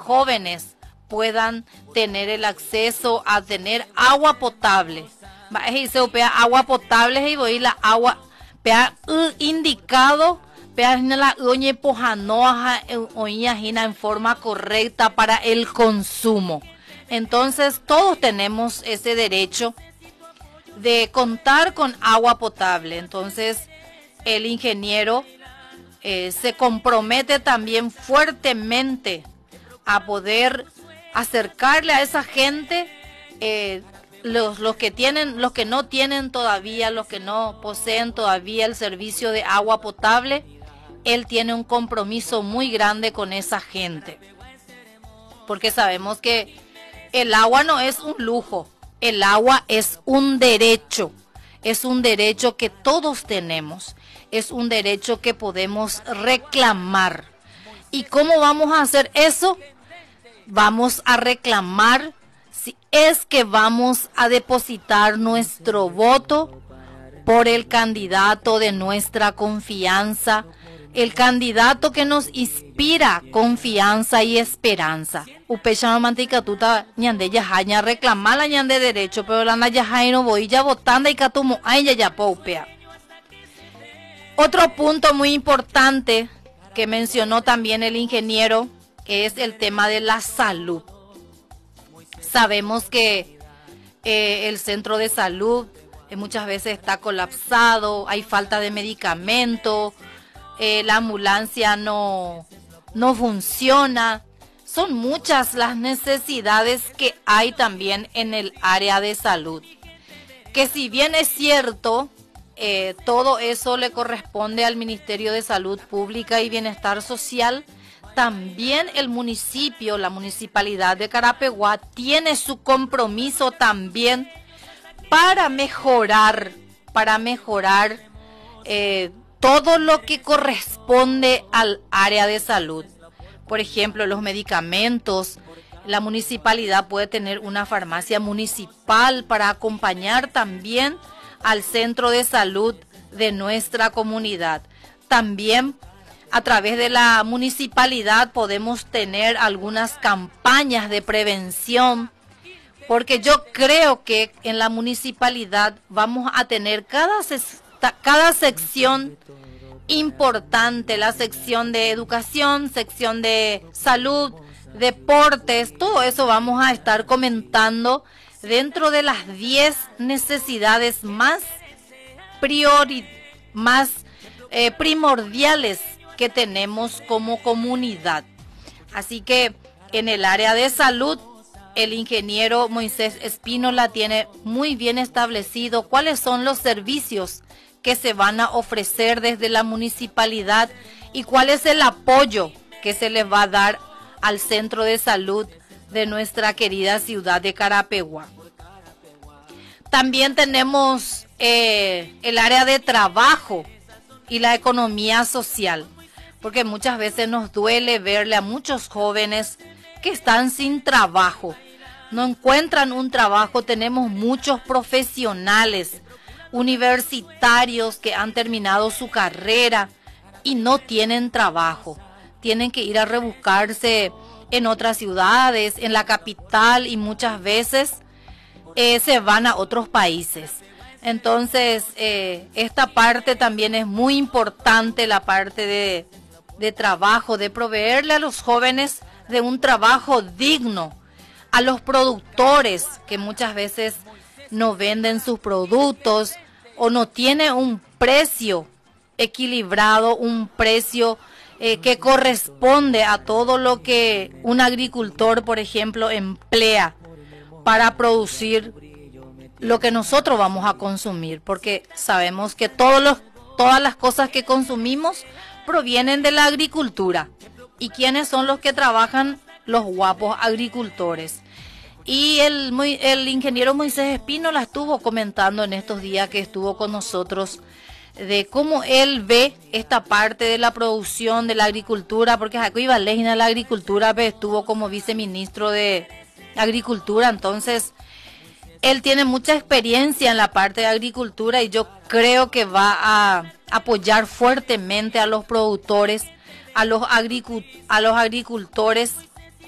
jóvenes puedan tener el acceso a tener agua potable. Y se opea agua potable y voy la agua pea indicado pea la oñe pojanoa en forma correcta para el consumo. Entonces todos tenemos ese derecho de contar con agua potable. Entonces el ingeniero se compromete también fuertemente a poder acercarle a esa gente, los que tienen, los que no tienen todavía, los que no poseen todavía el servicio de agua potable. Él tiene un compromiso muy grande con esa gente, porque sabemos que el agua no es un lujo, el agua es un derecho que todos tenemos, es un derecho que podemos reclamar. ¿Y cómo vamos a hacer eso? Vamos a reclamar si es que vamos a depositar nuestro voto por el candidato de nuestra confianza, el candidato que nos inspira confianza y esperanza. Upecha no mantica tuta ñande yajaña reclamar la ñande derecho, pero la yajaña no voy ya votando y catumo ay ya popea. Otro punto muy importante que mencionó también el ingeniero es el tema de la salud. Sabemos que el centro de salud muchas veces está colapsado, hay falta de medicamento, la ambulancia no funciona. Son muchas las necesidades que hay también en el área de salud. Que si bien es cierto, todo eso le corresponde al Ministerio de Salud Pública y Bienestar Social, también el municipio, la municipalidad de Carapeguá, tiene su compromiso también para mejorar todo lo que corresponde al área de salud. Por ejemplo, los medicamentos. La municipalidad puede tener una farmacia municipal para acompañar también al centro de salud de nuestra comunidad. También a través de la municipalidad podemos tener algunas campañas de prevención, porque yo creo que en la municipalidad vamos a tener cada sección importante, la sección de educación, sección de salud, deportes, todo eso vamos a estar comentando dentro de las 10 necesidades más primordiales que tenemos como comunidad. Así que en el área de salud, el ingeniero Moisés Espínola tiene muy bien establecido cuáles son los servicios que se van a ofrecer desde la municipalidad y cuál es el apoyo que se les va a dar al centro de salud de nuestra querida ciudad de Carapeguá. También tenemos el área de trabajo y la economía social, porque muchas veces nos duele verle a muchos jóvenes que están sin trabajo, no encuentran un trabajo. Tenemos muchos profesionales universitarios que han terminado su carrera y no tienen trabajo. Tienen que ir a rebuscarse en otras ciudades, en la capital, y muchas veces se van a otros países. Entonces, esta parte también es muy importante, la parte de trabajo, de proveerle a los jóvenes de un trabajo digno, a los productores que muchas veces no venden sus productos o no tiene un precio equilibrado, un precio que corresponde a todo lo que un agricultor, por ejemplo, emplea para producir lo que nosotros vamos a consumir, porque sabemos que todas las cosas que consumimos provienen de la agricultura. ¿Y quiénes son los que trabajan? Los guapos agricultores. Y el ingeniero Moisés Espínola estuvo comentando en estos días que estuvo con nosotros de cómo él ve esta parte de la producción de la agricultura, porque Jacob Ibalégina de la agricultura estuvo como viceministro de agricultura. Entonces él tiene mucha experiencia en la parte de agricultura y yo creo que va a apoyar fuertemente a los productores, a los agricultores